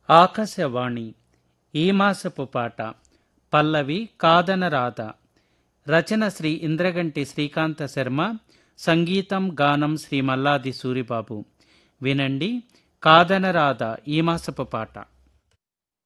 ఆకాశవాణి ఈ మాసపు పాట పల్లవి కాదనరాధ. రచన శ్రీ ఇంద్రగంటి శ్రీకాంత శర్మ. సంగీతం గానం శ్రీ మల్లాది సూరిబాబు. వినండి కాదనరాధ ఈ మాసపు పాట.